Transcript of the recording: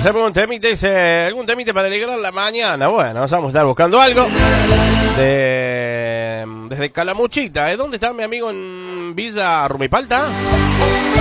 hacemos un temite, dice, algún temite para alegrar la mañana. Bueno, vamos a estar buscando algo desde Calamuchita. ¿Dónde está mi amigo en Villa Rumipalta?